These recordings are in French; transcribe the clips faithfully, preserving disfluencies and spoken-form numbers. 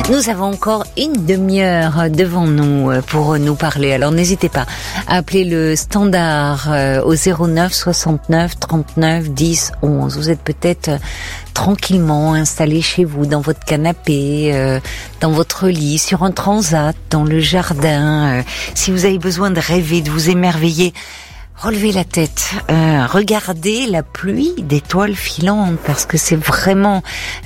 Nous avons encore une demi-heure devant nous pour nous parler. Alors n'hésitez pas à appeler le standard au zéro neuf soixante-neuf trente-neuf dix onze. Vous êtes peut-être tranquillement installé chez vous, dans votre canapé, euh, dans votre lit, sur un transat, dans le jardin. Euh, si vous avez besoin de rêver, de vous émerveiller, relevez la tête, euh, regardez la pluie d'étoiles filantes, parce que c'est vraiment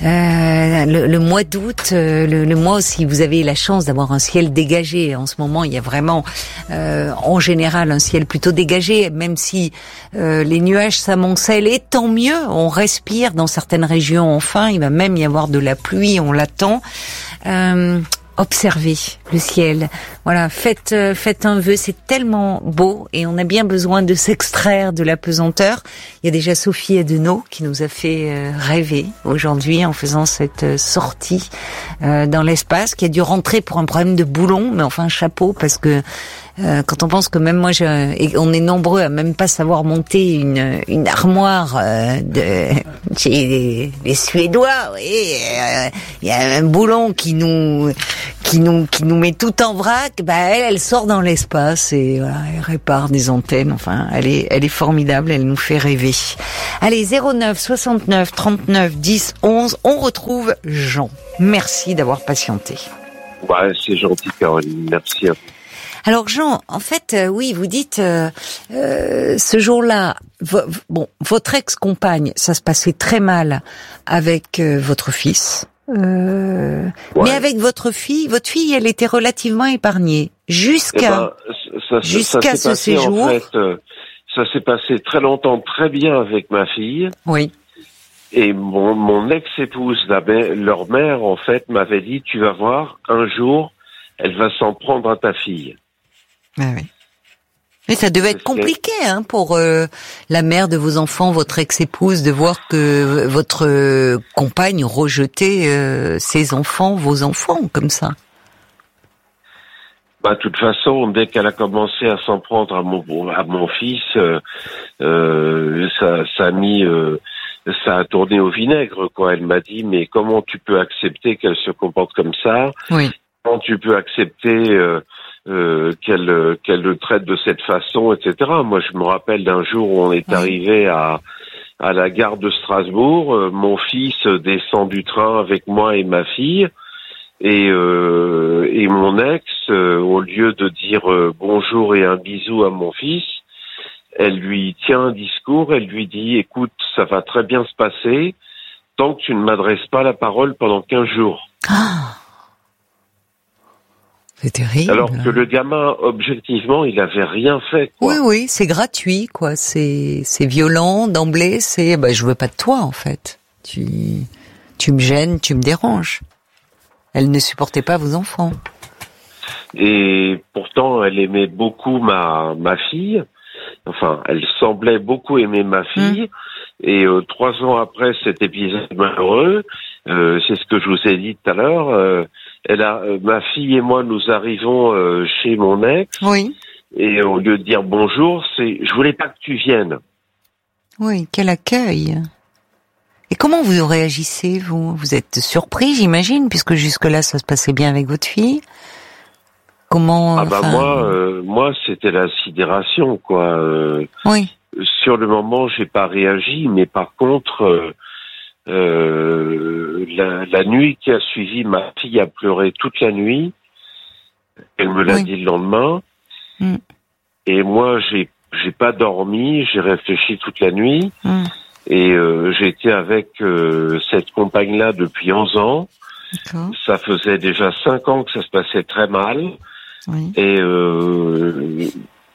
euh, le, le mois d'août, euh, le, le mois si vous avez la chance d'avoir un ciel dégagé. En ce moment, il y a vraiment, euh, en général, un ciel plutôt dégagé, même si euh, les nuages s'amoncellent, et tant mieux, on respire dans certaines régions. Enfin, il va même y avoir de la pluie, on l'attend. Euh, Observez le ciel. Voilà, faites euh, faites un vœu, c'est tellement beau et on a bien besoin de s'extraire de la pesanteur. Il y a déjà Sophie Adenau qui nous a fait euh, rêver aujourd'hui en faisant cette euh, sortie euh, dans l'espace, qui a dû rentrer pour un problème de boulon, mais enfin chapeau, parce que Euh, quand on pense que même moi, je, et on est nombreux à même pas savoir monter une, une armoire euh, de chez les, les Suédois, oui, il euh, y a un boulon qui nous qui nous qui nous met tout en vrac. Bah elle, elle sort dans l'espace et voilà, elle répare des antennes. Enfin, elle est elle est formidable, elle nous fait rêver. Allez, zéro neuf soixante-neuf trente-neuf dix onze. On retrouve Jean. Merci d'avoir patienté. Ouais, c'est gentil, Caroline. Merci à vous. Alors Jean, en fait, euh, oui, vous dites euh, euh, ce jour-là, vo- bon, votre ex-compagne, ça se passait très mal avec euh, votre fils, euh, ouais. mais avec votre fille, votre fille, elle était relativement épargnée jusqu'à eh ben, ça, ça, jusqu'à ça ce passé, séjour. En fait, euh, ça s'est passé très longtemps, très bien avec ma fille. Oui. Et mon, mon ex-épouse, la mère, leur mère, en fait, m'avait dit, tu vas voir, un jour, elle va s'en prendre à ta fille. Ah oui. Mais ça devait être compliqué hein, pour euh, la mère de vos enfants, votre ex-épouse, de voir que votre euh, compagne rejetait euh, ses enfants, vos enfants, comme ça. Bah, de toute façon, dès qu'elle a commencé à s'en prendre à mon à mon fils, euh, euh, ça, ça a mis, euh, ça a tourné au vinaigre, quoi. Elle m'a dit, mais comment tu peux accepter qu'elle se comporte comme ça ? Oui. Comment tu peux accepter euh, Euh, qu'elle euh, qu'elle le traite de cette façon, et cetera. Moi, je me rappelle d'un jour où on est oui. arrivé à à la gare de Strasbourg. Euh, mon fils descend du train avec moi et ma fille, et euh, et mon ex, euh, au lieu de dire euh, bonjour et un bisou à mon fils, elle lui tient un discours. Elle lui dit, écoute, ça va très bien se passer tant que tu ne m'adresses pas la parole pendant quinze jours. Ah. C'est terrible. Alors que le gamin, objectivement, il avait rien fait, quoi. Oui, oui, c'est gratuit, quoi. C'est, c'est violent d'emblée. C'est, bah, je veux pas de toi, en fait. Tu, tu me gênes, tu me déranges. Elle ne supportait pas vos enfants. Et pourtant, elle aimait beaucoup ma ma fille. Enfin, elle semblait beaucoup aimer ma fille. Mmh. Et euh, trois ans après cet épisode malheureux, euh, c'est ce que je vous ai dit tout à l'heure. Euh, elle a, euh, ma fille et moi, nous arrivons euh, chez mon ex. Oui. Et au lieu de dire bonjour, c'est je voulais pas que tu viennes. Oui, quel accueil. Et comment vous réagissez, vous ? Vous êtes surpris, j'imagine, puisque jusque-là, ça se passait bien avec votre fille. Comment Ah bah enfin... moi, euh, moi, c'était la sidération, quoi. Euh, oui. Sur le moment, j'ai pas réagi, mais par contre, euh, euh, la, la nuit qui a suivi, ma fille a pleuré toute la nuit. Elle me l'a oui. dit le lendemain. Mm. Et moi, j'ai j'ai pas dormi, j'ai réfléchi toute la nuit. Mm. Et euh, j'ai été avec euh, cette compagne-là depuis onze ans. D'accord. Ça faisait déjà cinq ans que ça se passait très mal. Oui. Et euh,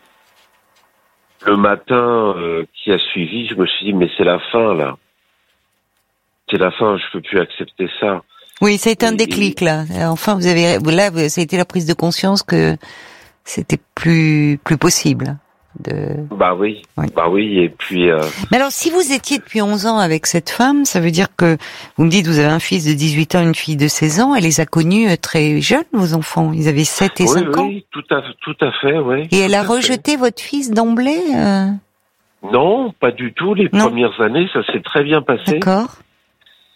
le matin euh, qui a suivi, je me suis dit, mais c'est la fin, là. C'est la fin, je peux plus accepter ça. Oui, ça a été un déclic, là. Enfin, vous avez, là, ça a été la prise de conscience que c'était plus, plus possible. De... Bah oui, oui, bah oui, et puis... Euh... Mais alors, si vous étiez depuis onze ans avec cette femme, ça veut dire que, vous me dites, vous avez un fils de dix-huit ans, une fille de seize ans, elle les a connus très jeunes, vos enfants. Ils avaient sept et oui, cinq oui, ans. Oui, tout à, tout à fait, oui. Et elle a rejeté fait. Votre fils d'emblée euh... Non, pas du tout. Les non. premières années, ça s'est très bien passé. D'accord.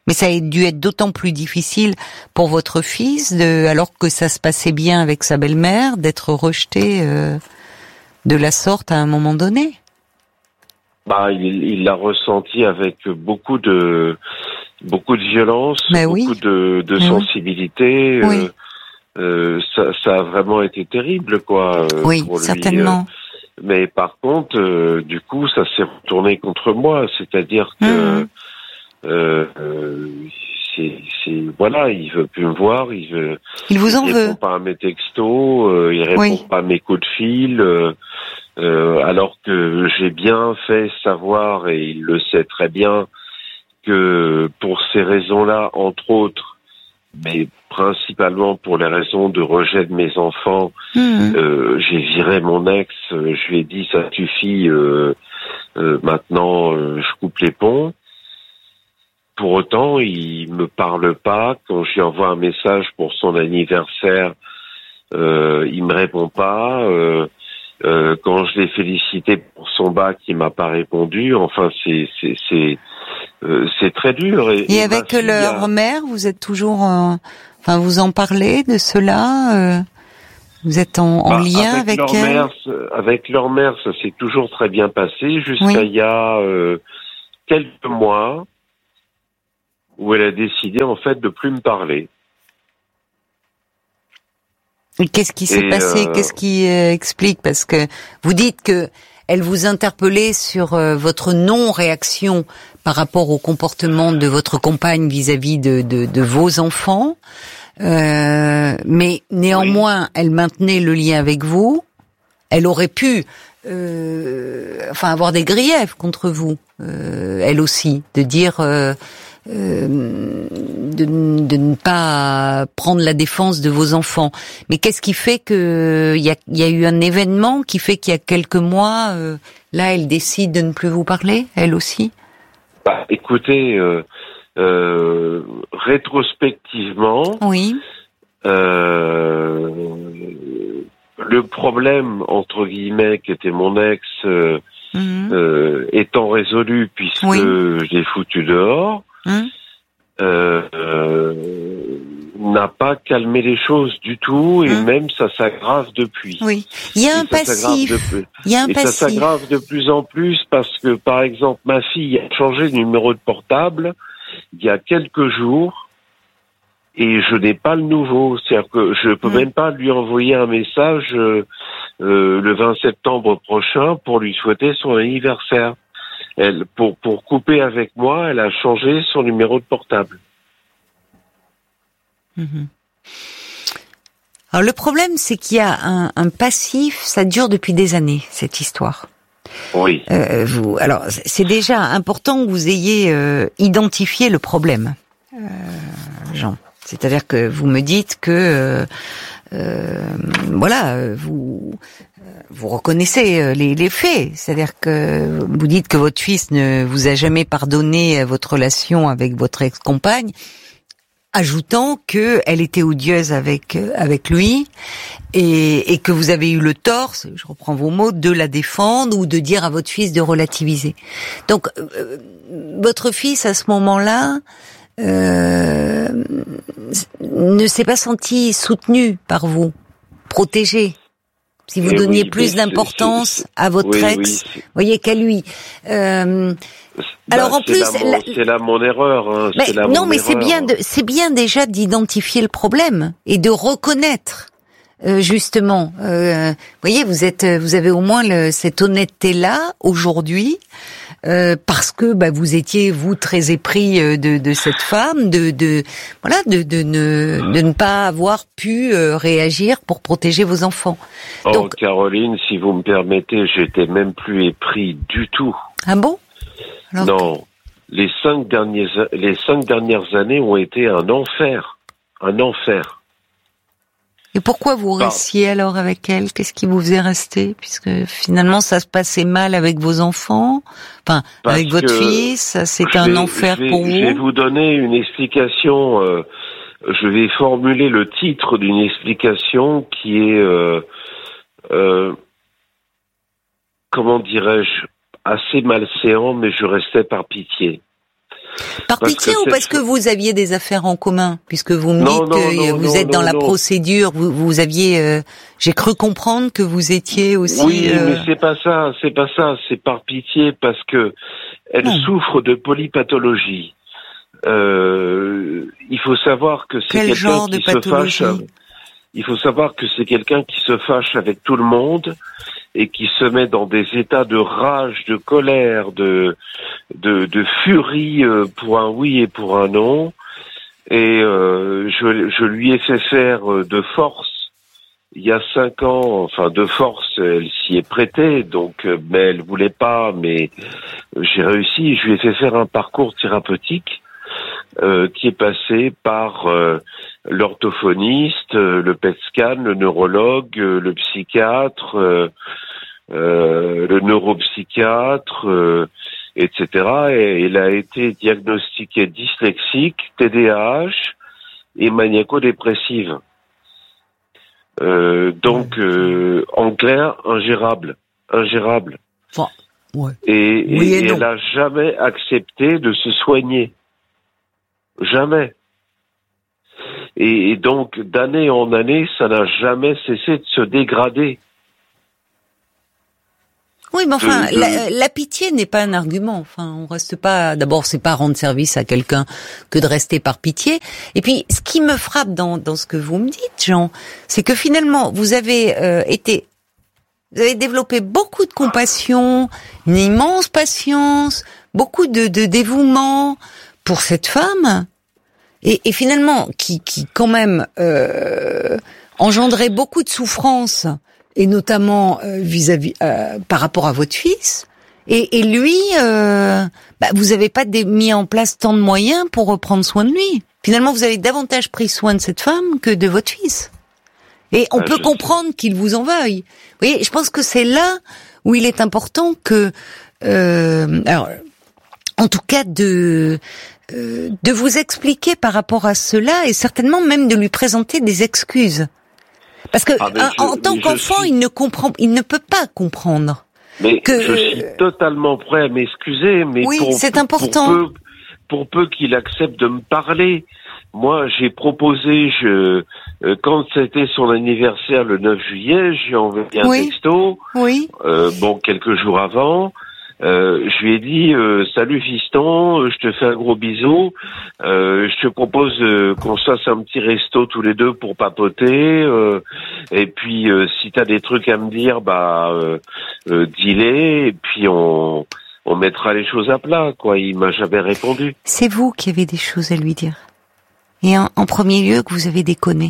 Mais ça a dû être d'autant plus difficile pour votre fils, de, alors que ça se passait bien avec sa belle-mère, d'être rejeté euh, de la sorte à un moment donné. Bah, il, il l'a ressenti avec beaucoup de beaucoup de violence, Mais beaucoup oui. de, de Mais sensibilité. Oui. Euh, euh, ça, ça a vraiment été terrible, quoi. Euh, Oui, pour lui. certainement. Euh, mais par contre, euh, du coup, ça s'est retourné contre moi, c'est-à-dire que Mmh. euh, euh, c'est, c'est voilà, il veut plus me voir, il veut. Il vous en il veut. répond pas à mes textos, euh, il répond Oui. pas à mes coups de fil. Euh, Euh, alors que j'ai bien fait savoir, et il le sait très bien, que pour ces raisons-là, entre autres, mais principalement pour les raisons de rejet de mes enfants, Mmh. euh, j'ai viré mon ex, euh, je lui ai dit ça suffit, euh, euh, maintenant euh, je coupe les ponts. Pour autant, il me parle pas. Quand je lui envoie un message pour son anniversaire, euh, il me répond pas. Euh, Euh, quand je l'ai félicité pour son bac, il m'a pas répondu. Enfin, c'est c'est c'est euh, c'est très dur. Et, Et et avec ma fille leur a... mère, vous êtes toujours, euh, enfin, vous en parlez de cela euh, vous êtes en, en bah, lien avec, avec leur elle? mère, avec leur mère, ça s'est toujours très bien passé jusqu'à Oui. il y a euh, quelques mois où elle a décidé en fait de plus me parler. Et qu'est-ce qui s'est Et, passé? euh, Qu'est-ce qui euh, explique? Parce que vous dites que elle vous interpellait sur euh, votre non-réaction par rapport au comportement de votre compagne vis-à-vis de, de, de vos enfants, euh, mais néanmoins, oui. Elle maintenait le lien avec vous. Elle aurait pu, euh, enfin, avoir des griefs contre vous, euh, elle aussi, de dire. Euh, Euh, de, de ne pas prendre la défense de vos enfants. Mais qu'est-ce qui fait que il y a, y a eu un événement qui fait qu'il y a quelques mois, euh, là, elle décide de ne plus vous parler, elle aussi? Bah, écoutez, euh, euh, rétrospectivement, oui. Euh, le problème entre guillemets qui était mon ex euh, mmh. euh, étant résolu puisque oui. je l'ai foutu dehors. Mmh. Euh, euh, n'a pas calmé les choses du tout et mmh. même ça s'aggrave depuis. Oui, il y a et un passif. De, il y a un et passif. ça s'aggrave de plus en plus parce que par exemple ma fille a changé de numéro de portable il y a quelques jours et je n'ai pas le nouveau. C'est-à-dire que je peux mmh. même pas lui envoyer un message euh, euh, le vingt septembre prochain pour lui souhaiter son anniversaire. Elle, pour, pour couper avec moi, elle a changé son numéro de portable. Mmh. Alors le problème, c'est qu'il y a un, un passif, ça dure depuis des années, cette histoire. Oui. Euh, vous, alors c'est déjà important que vous ayez euh, identifié le problème, euh, Jean. C'est-à-dire que vous me dites que, euh, euh, voilà, vous... Vous reconnaissez les, les faits, c'est-à-dire que vous dites que votre fils ne vous a jamais pardonné votre relation avec votre ex-compagne, ajoutant que elle était odieuse avec avec lui et, et que vous avez eu le tort, je reprends vos mots, de la défendre ou de dire à votre fils de relativiser. Donc euh, votre fils à ce moment-là euh, ne s'est pas senti soutenu par vous, protégé. Si vous et donniez oui, plus d'importance c'est, c'est, à votre oui, ex, oui, voyez qu'à lui. Euh, bah, alors en plus, là mon, la, c'est là mon erreur. Hein, mais, c'est là non, mon mais erreur. c'est bien, de, c'est bien déjà d'identifier le problème et de reconnaître euh, justement. Euh, voyez, vous êtes, vous avez au moins le, cette honnêteté-là aujourd'hui. Euh, parce que bah, vous étiez vous très épris de, de cette femme, de, de voilà, de, de, ne, de ne pas avoir pu euh, réagir pour protéger vos enfants. Oh, donc, Caroline, si vous me permettez, j'étais même plus épris du tout. Ah bon? Alors... Non, les cinq dernières les cinq dernières années ont été un enfer, un enfer. Et pourquoi vous restiez alors avec elle? Qu'est-ce qui vous faisait rester? Puisque finalement ça se passait mal avec vos enfants, enfin Parce avec votre fils, c'est un vais, enfer vais, pour vous. Je vais vous donner une explication. Euh, je vais formuler le titre d'une explication qui est, euh, euh, comment dirais-je, assez malséant, mais je restais par pitié. Par parce pitié que ou cette... parce que vous aviez des affaires en commun, puisque vous me non, dites non, que non, vous non, êtes non, dans la non. procédure, vous, vous aviez, euh, j'ai cru comprendre que vous étiez aussi. Oui, euh... mais c'est pas ça, c'est pas ça, c'est par pitié parce que elle non. souffre de polypathologie. Euh, il faut savoir que c'est Quel quelqu'un genre qui de se fâche. Il faut savoir que c'est quelqu'un qui se fâche avec tout le monde et qui se met dans des états de rage, de colère, de de, de furie pour un oui et pour un non. Et euh, je, je lui ai fait faire de force il y a cinq ans, enfin de force, elle s'y est prêtée, donc mais elle voulait pas, mais j'ai réussi. Je lui ai fait faire un parcours thérapeutique euh, qui est passé par euh, l'orthophoniste, euh, le P E T scan, le neurologue, euh, le psychiatre, euh, euh, le neuropsychiatre, euh, et cetera. Et il a été diagnostiqué dyslexique, T D A H et maniaco-dépressive. Euh, donc, euh, en clair, ingérable, ingérable. Enfin, ouais. Et, oui et, et et elle n'a jamais accepté de se soigner. Jamais. Et, et donc, d'année en année, ça n'a jamais cessé de se dégrader. Oui, mais enfin, de, de... La, la pitié n'est pas un argument. Enfin, on reste pas. D'abord, c'est pas rendre service à quelqu'un que de rester par pitié. Et puis, ce qui me frappe dans dans ce que vous me dites, Jean, c'est que finalement, vous avez euh, été, vous avez développé beaucoup de compassion, une immense patience, beaucoup de, de dévouement pour cette femme, et, et finalement, qui qui quand même euh, engendrait beaucoup de souffrance. Et notamment euh, vis-à-vis euh, par rapport à votre fils, et, et lui, euh, bah, vous n'avez pas des, mis en place tant de moyens pour reprendre soin de lui. Finalement, vous avez davantage pris soin de cette femme que de votre fils. Et on ah, peut comprendre sais. qu'il vous en veuille. Vous voyez, je pense que c'est là où il est important que, euh, alors, en tout cas, de euh, de vous expliquer par rapport à cela, et certainement même de lui présenter des excuses. Parce que ah je, en tant qu'enfant, suis... il ne comprend, il ne peut pas comprendre. Mais que... je suis totalement prêt à m'excuser, mais oui, pour, c'est important. Pour peu, pour peu qu'il accepte de me parler. Moi, j'ai proposé, je, euh, quand c'était son anniversaire le neuf juillet, j'ai envoyé un oui. texto. Oui. Euh, bon, quelques jours avant. Euh, je lui ai dit euh, salut fiston, je te fais un gros bisou, euh, je te propose euh, qu'on se fasse un petit resto tous les deux pour papoter, euh, et puis euh, si t'as des trucs à me dire, bah euh, euh, dis-les, et puis on on mettra les choses à plat, quoi. Il m'a jamais répondu. C'est vous qui avez des choses à lui dire, et en, en premier lieu que vous avez déconné.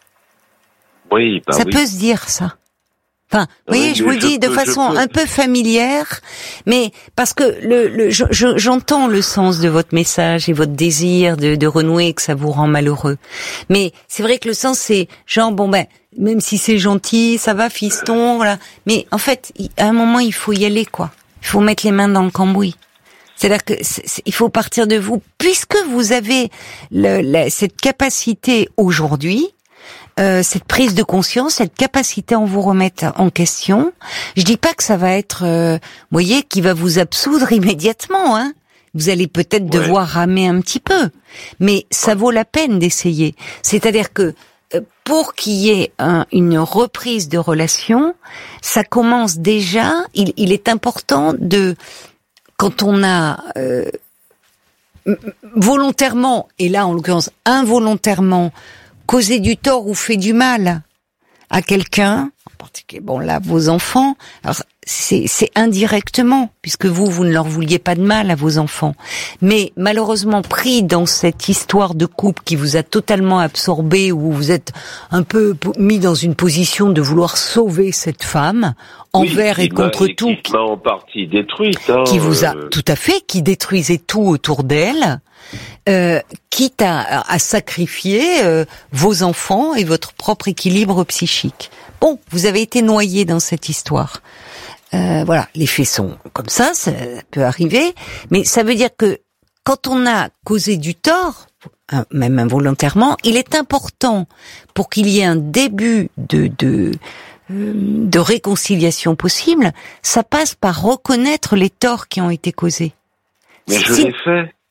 Oui, bah ça oui. peut se dire ça. Enfin, vous voyez, oui, je vous le dis peux, de façon peux. un peu familière, mais parce que le, le je, je, j'entends le sens de votre message et votre désir de, de renouer, que ça vous rend malheureux. Mais c'est vrai que le sens c'est genre bon ben même si c'est gentil, ça va fiston, voilà. Mais en fait, à un moment il faut y aller quoi. Il faut mettre les mains dans le cambouis. C'est-à-dire que c'est, c'est, il faut partir de vous, puisque vous avez le, la, cette capacité aujourd'hui. Euh, cette prise de conscience, cette capacité à vous remettre en question. Je dis pas que ça va être, euh, vous voyez, qui va vous absoudre immédiatement. Hein. Vous allez peut-être ouais. devoir ramer un petit peu, mais ça vaut la peine d'essayer. C'est-à-dire que euh, pour qu'il y ait un, une reprise de relation, ça commence déjà. Il, il est important de, quand on a euh, volontairement, et là en l'occurrence involontairement, causer du tort ou fait du mal à quelqu'un, en particulier, bon là, vos enfants, alors c'est, c'est indirectement, puisque vous, vous ne leur vouliez pas de mal à vos enfants. Mais malheureusement, pris dans cette histoire de couple qui vous a totalement absorbé, où vous êtes un peu mis dans une position de vouloir sauver cette femme, envers oui, et contre et tout. Qui m'a en partie détruite. Hein, qui vous a, euh... tout à fait, qui détruisait tout autour d'elle. Euh, quitte à, à sacrifier euh, vos enfants et votre propre équilibre psychique. Bon, vous avez été noyé dans cette histoire. Euh, voilà, les faits sont comme ça, ça peut arriver, mais ça veut dire que quand on a causé du tort, même involontairement, il est important pour qu'il y ait un début de, de, de réconciliation possible, ça passe par reconnaître les torts qui ont été causés. Mais c'est, je l'ai fait.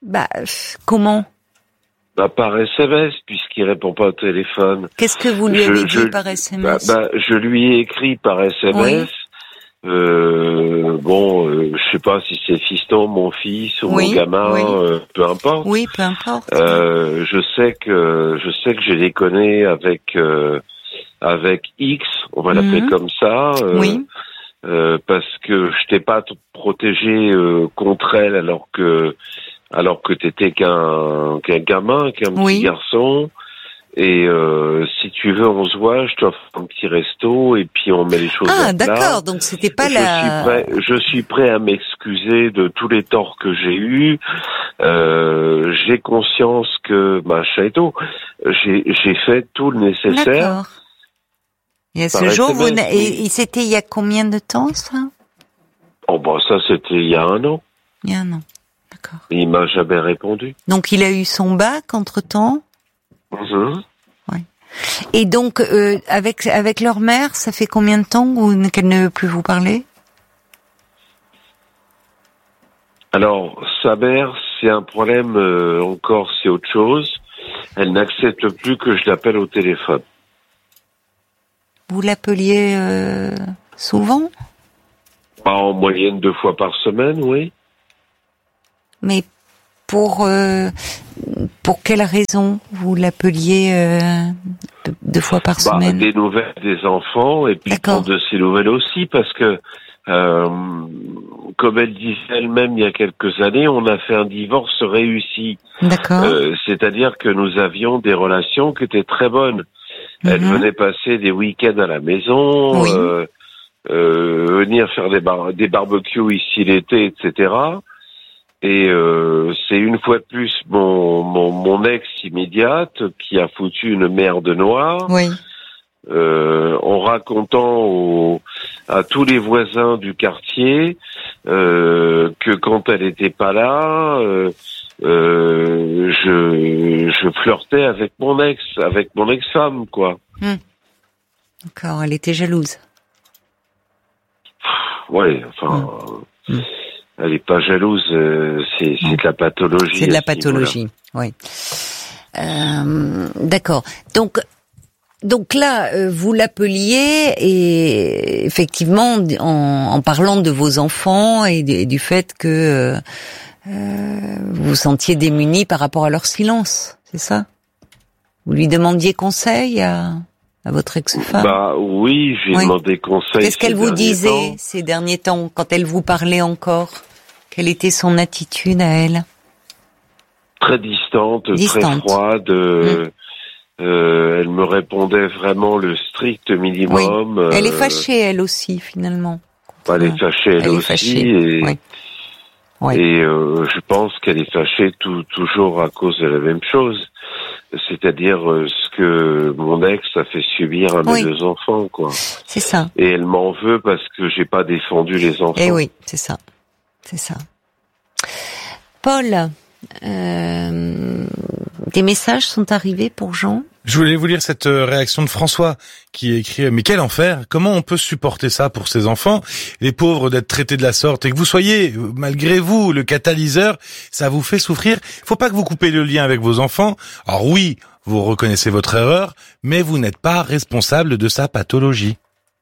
Bah, comment? Bah, par S M S, puisqu'il répond pas au téléphone. Qu'est-ce que vous lui je, avez dit je, par S M S? bah, bah, je lui ai écrit par S M S. Oui. Euh, bon, euh, je sais pas si c'est fiston, mon fils ou oui, mon gamin, oui. euh, peu importe. Oui, peu importe. Euh, je sais que je sais que j'ai déconné avec euh, avec X, on va l'appeler mmh. comme ça. Euh, oui. Euh, parce que je t'ai pas protégé euh, contre elle alors que alors que t'étais qu'un qu'un gamin, qu'un oui. petit garçon. Et euh, si tu veux, on se voit, je t'offre un petit resto et puis on met les choses ah, à plat. Ah, d'accord, donc c'était pas je la... Suis prêt, je suis prêt à m'excuser de tous les torts que j'ai eus. Euh, j'ai conscience que, machin et tout, j'ai, j'ai fait tout le nécessaire. D'accord. Et à ce jour, vous n'a... et, et c'était il y a combien de temps, ça? Oh, bah, ça, c'était il y a un an. Il y a un an, d'accord. Il m'a jamais répondu. Donc, il a eu son bac entre-temps? Mmh. Ouais. Et donc, euh, avec avec leur mère, ça fait combien de temps ou qu'elle ne veut plus vous parler? Alors, sa mère, c'est un problème euh, encore, c'est autre chose. Elle n'accepte plus que je l'appelle au téléphone. Vous l'appeliez euh, souvent? En moyenne deux fois par semaine, oui. Mais pour euh, pour quelle raison vous l'appeliez euh, deux, deux fois par bah, semaine? Des nouvelles des enfants et puis D'accord. de ses nouvelles aussi, parce que euh, comme elle disait elle-même il y a quelques années, on a fait un divorce réussi. D'accord. Euh, c'est-à-dire que nous avions des relations qui étaient très bonnes. Elle mmh. venait passer des week-ends à la maison, oui. euh, euh, venir faire des, bar- des barbecues ici l'été, et cetera. Et euh, c'est une fois de plus mon, mon, mon ex immédiate qui a foutu une merde noire, oui. euh, en racontant au, à tous les voisins du quartier euh, que quand elle était pas là, euh, euh, je, je flirtais avec mon ex, avec mon ex-femme, quoi. Hum. D'accord, elle était jalouse. Ouais, enfin... Hum. Elle est pas jalouse, euh, c'est, c'est de la pathologie. C'est de la pathologie, oui. Euh, d'accord. Donc, donc là, euh, vous l'appeliez et effectivement, en, en parlant de vos enfants et, de, et du fait que euh, euh, vous vous sentiez démunis par rapport à leur silence, c'est ça? Vous lui demandiez conseil à, à votre ex-femme? Bah oui, j'ai oui. demandé conseil. Qu'est-ce qu'elle vous disait temps. ces derniers temps, quand elle vous parlait encore? Quelle était son attitude à elle? Très distante, distante. très froide. Euh, mmh. euh, elle me répondait vraiment le strict minimum. Oui. Elle euh, est fâchée, elle aussi, finalement. Elle est fâchée, elle, elle aussi. Est fâchée. Et, oui. Oui. et euh, je pense qu'elle est fâchée tout, toujours à cause de la même chose. C'est-à-dire euh, ce que mon ex a fait subir à mes oui. deux enfants, quoi. C'est ça. Et elle m'en veut parce que j'ai pas défendu les enfants. Eh oui, c'est ça. C'est ça. Paul, euh, des messages sont arrivés pour Jean? Je voulais vous lire cette réaction de François qui écrit « Mais quel enfer! Comment on peut supporter ça pour ses enfants? Les pauvres d'être traités de la sorte et que vous soyez, malgré vous, le catalyseur, ça vous fait souffrir. Il faut pas que vous coupez le lien avec vos enfants. Alors oui, vous reconnaissez votre erreur, mais vous n'êtes pas responsable de sa pathologie. »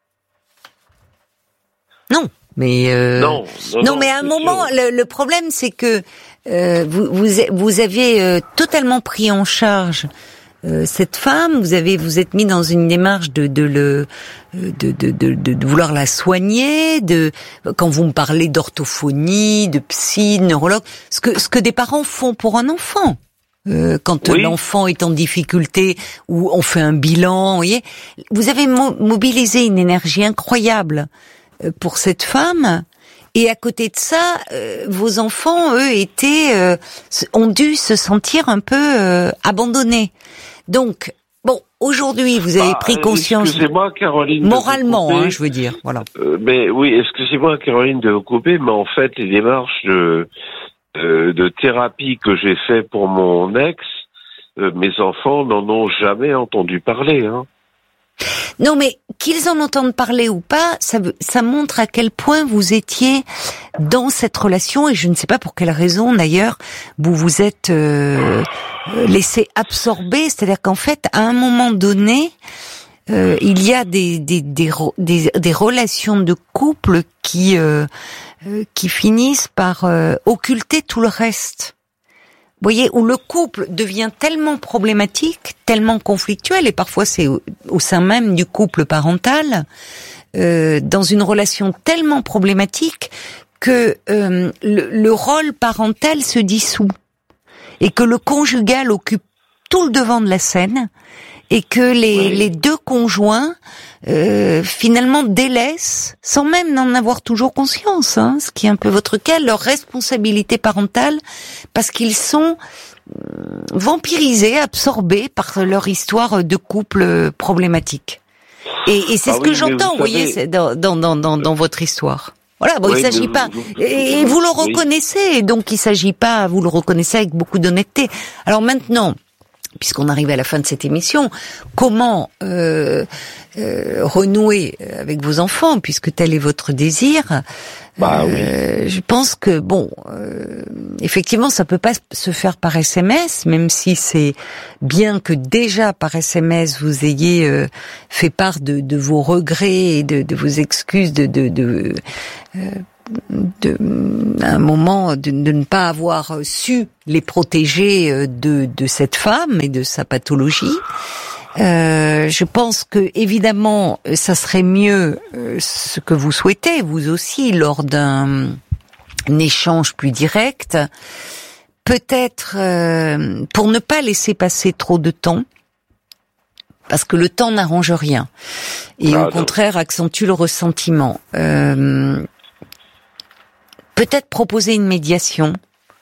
Non. Mais euh, non, non, non, mais à un moment, le, le problème, c'est que euh, vous, vous vous avez euh, totalement pris en charge euh, cette femme. Vous avez vous êtes mis dans une démarche de de le de de de, de, de vouloir la soigner. De quand vous me parlez d'orthophonie, de psy, de neurologue, ce que ce que des parents font pour un enfant. Euh, quand oui. l'enfant est en difficulté, ou on fait un bilan, vous voyez, vous avez mo- mobilisé une énergie incroyable pour cette femme, et à côté de ça, euh, vos enfants, eux, étaient, euh, ont dû se sentir un peu euh, abandonnés. Donc, bon, aujourd'hui, vous avez bah, pris conscience. Excusez-moi, Caroline. Moralement, hein, je veux dire, voilà. Euh, mais oui, excusez-moi, Caroline, de vous couper, mais en fait, les démarches de euh, de thérapie que j'ai fait pour mon ex, euh, mes enfants n'en ont jamais entendu parler, hein. Non, mais qu'ils en entendent parler ou pas, ça, ça montre à quel point vous étiez dans cette relation, et je ne sais pas pour quelle raison d'ailleurs vous vous êtes euh, laissé absorber. C'est-à-dire qu'en fait, à un moment donné, euh, il y a des des, des des des relations de couple qui euh, qui finissent par euh, occulter tout le reste. Vous voyez, où le couple devient tellement problématique, tellement conflictuel, et parfois c'est au, au sein même du couple parental, euh, dans une relation tellement problématique que euh, le, le rôle parental se dissout, et que le conjugal occupe tout le devant de la scène, et que les, oui. les deux conjoints euh, finalement délaissent, sans même n'en avoir toujours conscience, hein, ce qui est un peu votre cas, leur responsabilité parentale, parce qu'ils sont vampirisés, absorbés par leur histoire de couple problématique. Et, et c'est ah ce oui, que j'entends, vous, vous voyez, savez... dans, dans, dans, dans, dans votre histoire. Voilà, bon, oui, il s'agit pas, vous, vous, et, et vous le reconnaissez, oui. donc il s'agit pas, vous le reconnaissez avec beaucoup d'honnêteté. Alors maintenant, puisqu'on arrive à la fin de cette émission, comment euh, euh, renouer avec vos enfants, puisque tel est votre désir. Bah, euh, oui. Je pense que bon, euh, effectivement, ça peut pas se faire par S M S, même si c'est bien que déjà par S M S vous ayez euh, fait part de, de vos regrets et de, de vos excuses de de, de euh, de un moment de, de ne pas avoir su les protéger de de cette femme et de sa pathologie. Euh, je pense que évidemment ça serait mieux euh, ce que vous souhaitez vous aussi lors d'un un échange plus direct, peut-être euh, pour ne pas laisser passer trop de temps, parce que le temps n'arrange rien et ah, au contraire accentue le ressentiment. Euh, Peut-être proposer une médiation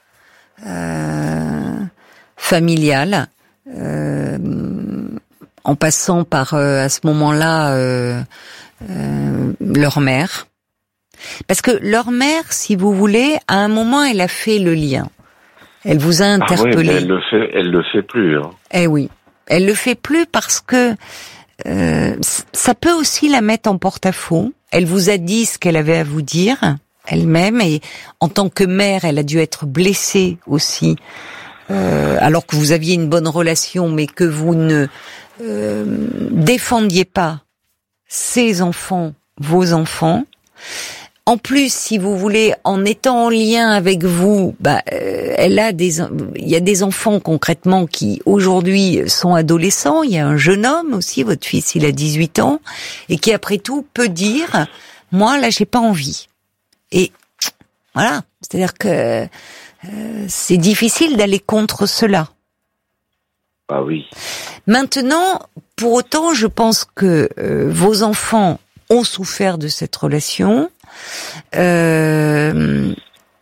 euh, familiale, euh, en passant par euh, à ce moment-là euh, euh, leur mère, parce que leur mère, si vous voulez, à un moment, elle a fait le lien. Elle vous a interpellé. Ah oui, mais elle le fait, elle le fait plus. Hein. Eh oui, elle le fait plus parce que euh, ça peut aussi la mettre en porte-à-faux. Elle vous a dit ce qu'elle avait à vous dire. Elle-même, et en tant que mère, elle a dû être blessée aussi, euh, alors que vous aviez une bonne relation, mais que vous ne euh, défendiez pas ses enfants, vos enfants. En plus, si vous voulez, en étant en lien avec vous, bah, euh, elle a des, il y a des enfants concrètement qui aujourd'hui sont adolescents. Il y a un jeune homme aussi, votre fils, il a dix-huit ans, et qui après tout peut dire, moi là, j'ai pas envie. Et voilà, c'est-à-dire que euh, c'est difficile d'aller contre cela. Ah oui. Maintenant, pour autant, je pense que euh, vos enfants ont souffert de cette relation. Euh,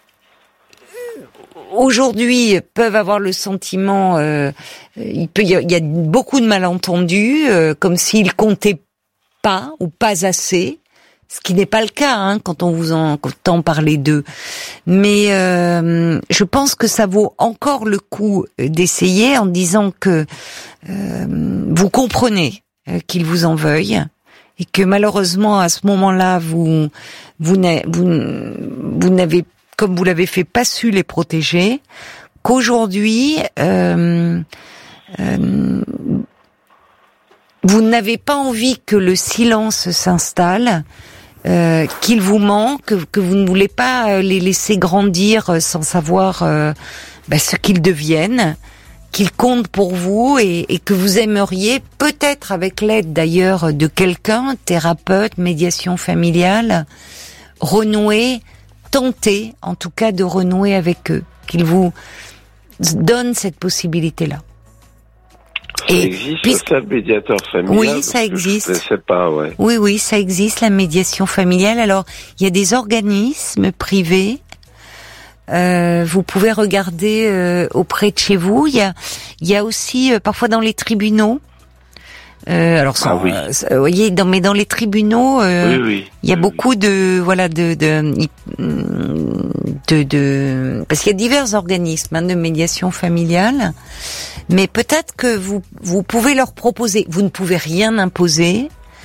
aujourd'hui, peuvent avoir le sentiment, euh, il peut, il y, y a beaucoup de malentendus, euh, comme s'ils comptaient pas ou pas assez. Ce qui n'est pas le cas hein, quand on vous entend parler d'eux. Mais euh, je pense que ça vaut encore le coup d'essayer en disant que euh, vous comprenez qu'ils vous en veuillent et que malheureusement à ce moment-là vous vous n'avez, vous, vous n'avez comme vous l'avez fait pas su les protéger, qu'aujourd'hui euh, euh, vous n'avez pas envie que le silence s'installe. Euh, qu'il vous manque, que, que vous ne voulez pas les laisser grandir sans savoir euh, bah, ce qu'ils deviennent, qu'ils comptent pour vous et, et que vous aimeriez, peut-être avec l'aide d'ailleurs de quelqu'un, thérapeute, médiation familiale, renouer, tenter en tout cas de renouer avec eux, qu'ils vous donnent cette possibilité-là. Ça et existe puisque... ça, le médiateur familial? Oui, ça existe. Je ne sais pas, ouais. Oui, oui, ça existe, la médiation familiale. Alors, il y a des organismes privés. Euh, vous pouvez regarder euh, auprès de chez vous. Il y a, il y a aussi euh, parfois dans les tribunaux. Euh, alors, sans, ah oui. euh, vous voyez, dans, mais dans les tribunaux, euh, oui, oui. il y a oui, beaucoup oui. de, voilà, de, de, de, de, parce qu'il y a divers organismes hein, de médiation familiale. Mais peut-être que vous vous pouvez leur proposer. Vous ne pouvez rien imposer,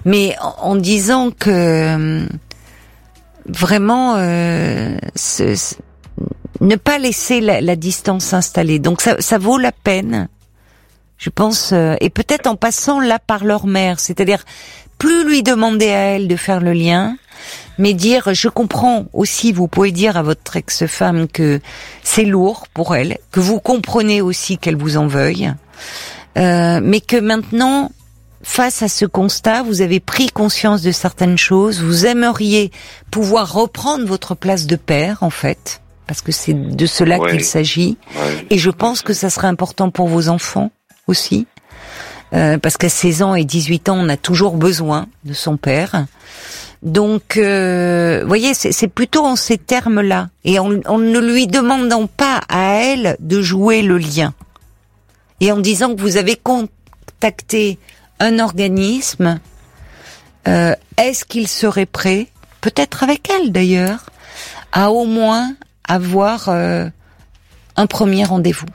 mais en, en disant que euh, vraiment euh, ce, ce, ne pas laisser la, la distance s'installer. Donc ça, ça vaut la peine, je pense, euh, et peut-être en passant là par leur mère, c'est-à-dire plus lui demander à elle de faire le lien, mais dire, je comprends aussi, vous pouvez dire à votre ex-femme que c'est lourd pour elle, que vous comprenez aussi qu'elle vous en veuille, euh, mais que maintenant, face à ce constat, vous avez pris conscience de certaines choses, vous aimeriez pouvoir reprendre votre place de père, en fait, parce que c'est de cela ouais. qu'il s'agit, ouais. et je pense que ça serait important pour vos enfants aussi, euh, parce qu'à seize ans et dix-huit ans, on a toujours besoin de son père. Donc, euh, vous voyez, c'est, c'est plutôt en ces termes-là, et en, en ne lui demandant pas à elle de jouer le lien, et en disant que vous avez contacté un organisme, euh, est-ce qu'il serait prêt, peut-être avec elle d'ailleurs, à au moins avoir euh, un premier rendez-vous.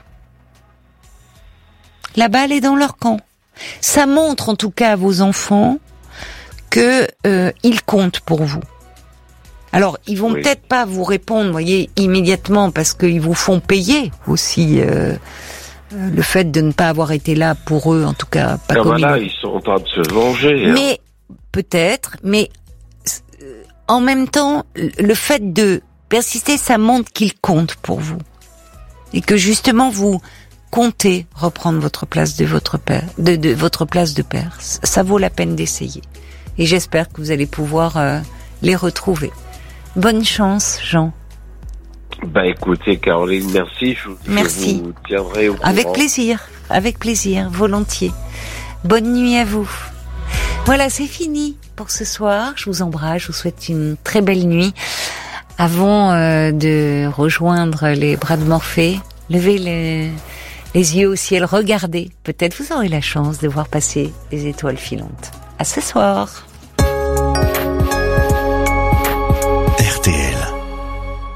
La balle est dans leur camp. Ça montre en tout cas à vos enfants que euh, ils comptent pour vous. Alors, ils vont oui. peut-être pas vous répondre, vous voyez, immédiatement, parce qu'ils vous font payer aussi euh, le fait de ne pas avoir été là pour eux, en tout cas pas ah comme voilà, ils... ils sont en train de se venger. Mais hein. peut-être, mais euh, en même temps, le fait de persister, ça montre qu'ils comptent pour vous et que justement vous comptez reprendre votre place de votre père, de, de votre place de père. Ça vaut la peine d'essayer. Et j'espère que vous allez pouvoir euh, les retrouver. Bonne chance, Jean. Bah écoutez, Caroline, merci. Je, merci. Je vous tiendrai au courant. Avec plaisir, avec plaisir, volontiers. Bonne nuit à vous. Voilà, c'est fini pour ce soir. Je vous embrasse, je vous souhaite une très belle nuit. Avant euh, de rejoindre les bras de Morphée, levez les, les yeux au ciel, regardez. Peut-être vous aurez la chance de voir passer les étoiles filantes. À ce soir.